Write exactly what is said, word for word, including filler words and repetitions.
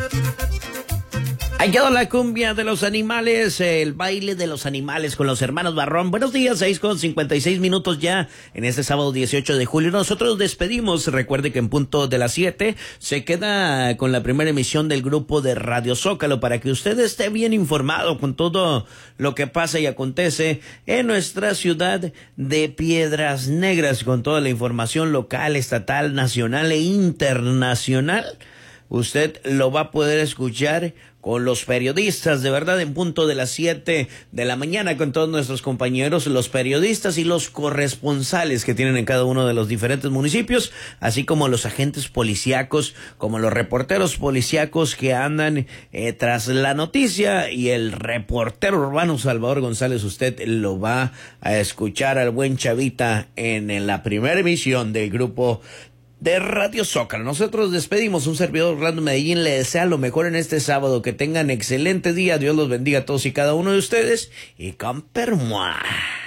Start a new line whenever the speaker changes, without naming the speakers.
Ha llegado la cumbia de los animales, el baile de los animales con los hermanos Barrón. Buenos días, seis con cincuenta y seis minutos ya en este sábado dieciocho de julio. Nosotros despedimos. Recuerde que en punto de las siete se queda con la primera emisión del grupo de Radio Zócalo para que usted esté bien informado con todo lo que pasa y acontece en nuestra ciudad de Piedras Negras, con toda la información local, estatal, nacional e internacional. Usted lo va a poder escuchar con los periodistas, de verdad, en punto de las siete de la mañana, con todos nuestros compañeros, los periodistas y los corresponsales que tienen en cada uno de los diferentes municipios, así como los agentes policíacos, como los reporteros policíacos que andan eh, tras la noticia, y el reportero urbano Salvador González. Usted lo va a escuchar al buen Chavita en, en la primera emisión del grupo de Radio Zócalo. Nosotros despedimos. Un servidor Orlando Medellín le desea lo mejor en este sábado. Que tengan excelente día. Dios los bendiga a todos y cada uno de ustedes. Y con permoa.